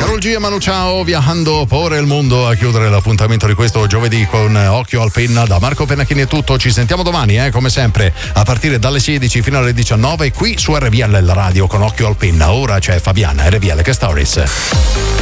Karol G e Manu Chao viajando por il mondo a chiudere l'appuntamento di questo giovedì con Occhio al Penna. Da Marco Pennacchini è tutto, ci sentiamo domani come sempre a partire dalle 16 fino alle 19 qui su RVL la radio con Occhio al Penna. Ora c'è Fabiana, RVL che Stories.